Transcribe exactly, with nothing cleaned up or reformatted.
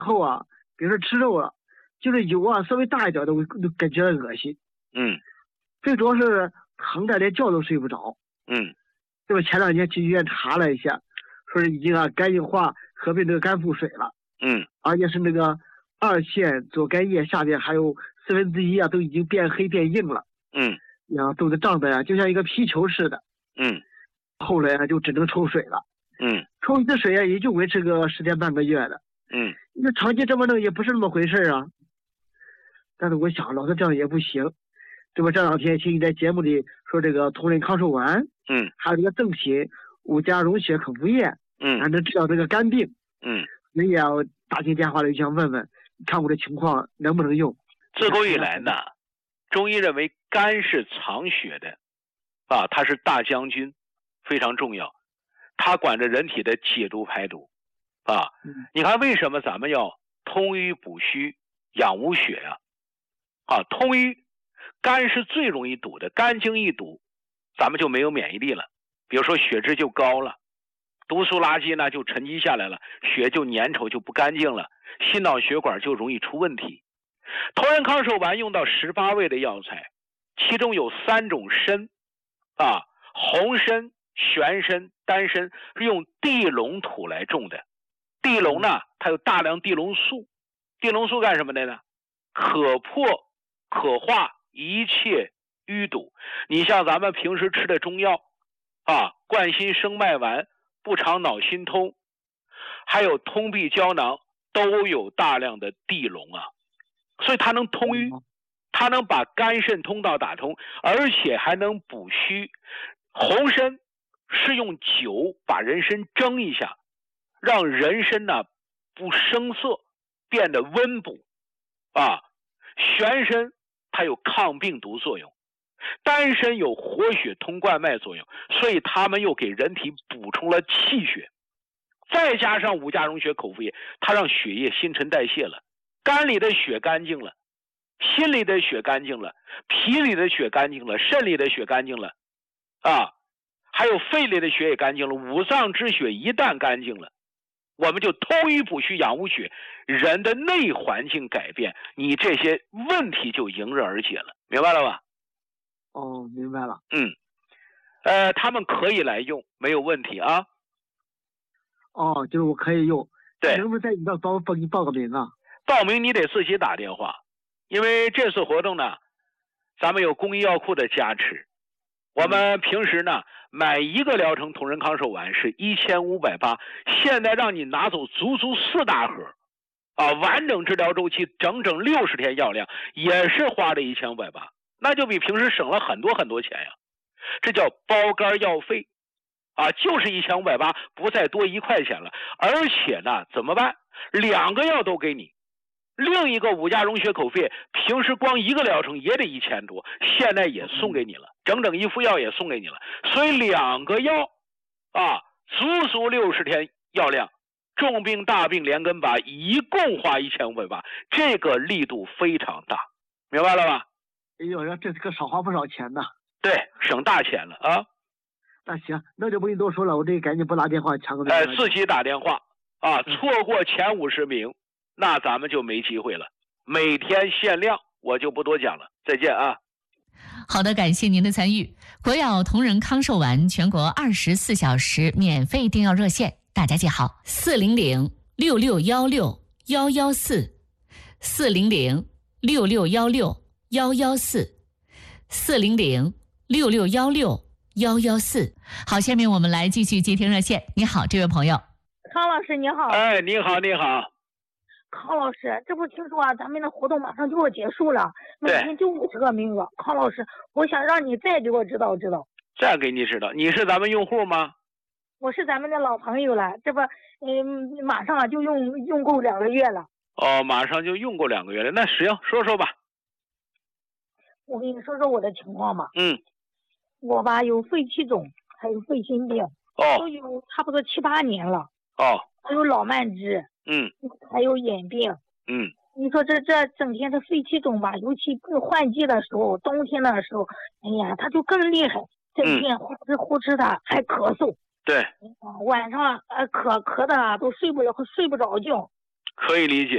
后啊，比如说吃肉了，就是油啊稍微大一点都都感觉恶心。 嗯， 最主要是疼的连觉都睡不着。 嗯， 对吧？前两天去医院查了一下，说是已经啊肝硬化合并这个肝腹水了。 嗯， 而且是那个二线左肝叶下边还有四分之一啊，都已经变黑变硬了。 嗯， 然后肚子胀的呀，就像一个皮球似的。 嗯， 后来啊就只能抽水了。 嗯， 抽一次水啊也就维持个十天半个月的。 嗯， 那长期这么弄也不是那么回事啊。但是我想老是这样也不行。这不这两天听你在节目里说这个同仁康寿丸， 嗯， 还有这个赠品五加溶血口服液， 嗯， 还能治疗这个肝病。 嗯， 人也要打进电话里想问问，看我的情况能不能用。 自古以来呢，中医认为肝是藏血的，啊，它是大将军，非常重要，它管着人体的解毒排毒，啊， 嗯、 你看为什么咱们要通瘀补虚养无血呀、啊？啊，通瘀，肝是最容易堵的，肝经一堵，咱们就没有免疫力了，比如说血脂就高了，毒素垃圾呢就沉积下来了，血就粘稠就不干净了，心脑血管就容易出问题。同仁康寿丸用到十八味的药材，其中有三种参，啊，红参、玄参、丹参是用地龙土来种的。地龙呢，它有大量地龙素，地龙素干什么的呢？可破可化一切淤堵。你像咱们平时吃的中药啊，冠心生脉丸、不肠脑心通，还有通臂胶囊，都有大量的地龙啊。所以它能通瘀，它能把肝肾通道打通，而且还能补虚。红参是用酒把人参蒸一下，让人参呢不生涩，变得温补啊。玄参它有抗病毒作用，丹参有活血通冠脉作用，所以它们又给人体补充了气血。再加上五加溶血口服液，它让血液新陈代谢了，肝里的血干净了，心里的血干净了，脾里的血干净了，肾里的血干净了，啊，还有肺里的血也干净了。五脏之血一旦干净了，我们就通瘀补虚养无血，人的内环境改变，你这些问题就迎刃而解了，明白了吧？ 哦，明白了。 嗯，呃，他们可以来用，没有问题啊。 哦，就是我可以用。 对， 能不能在你这帮我帮你报个名啊？ 报名你得自己打电话，因为这次活动呢，咱们有公益药库的加持。我们平时呢买一个疗程同仁康寿丸是一千五百八，现在让你拿走足足四大盒，啊，完整治疗周期整整六十天药量，也是花了一千五百八，那就比平时省了很多很多钱呀。这叫包干药费，啊，就是一千五百八，不再多一块钱了。而且呢，怎么办？两个药都给你。另一个五加溶血口服液，平时光一个疗程也得一千多，现在也送给你了，整整一副药也送给你了。所以两个药，啊，足足六十天药量，重病大病连根拔，一共花一千五百八，这个力度非常大，明白了吧？ 哎呦，这可少花不少钱呢。 对，省大钱了啊。 那行，那就不跟你多说了，我这赶紧拨打电话抢个名。 哎，自己打电话啊，错过前五十名。那咱们就没机会了，每天限量，我就不多讲了，再见啊。 好的，感谢您的参与。国药同仁康寿丸全国二十四小时免费订药热线，大家记好：四零零六六幺六幺幺四，四零零六六幺六幺幺四，四零零六六幺六幺幺四。好，下面我们来继续接听热线。你好，这位朋友。 康老师你好。 哎，你好，你好。 康老师，这不听说啊，咱们的活动马上就要结束了，每天就五十个名额。康老师，我想让你再给我指导指导。 再给你指导，你是咱们用户吗？ 我是咱们的老朋友了，这不，嗯，马上就用用够两个月了。 哦，马上就用够两个月了，那行，说说吧。 我跟你说说我的情况吧。 嗯。 我吧有肺气肿，还有肺心病。 哦。 都有差不多七八年了。 哦。 还有老慢支。 嗯， 还有眼病。 嗯， 你说这这整天的肺气肿吧，尤其换季的时候，冬天的时候，哎呀，他就更厉害，整天呼哧呼哧的，还咳嗽。 对， 晚上呃咳咳的都睡不了，睡不着觉。 可以理解。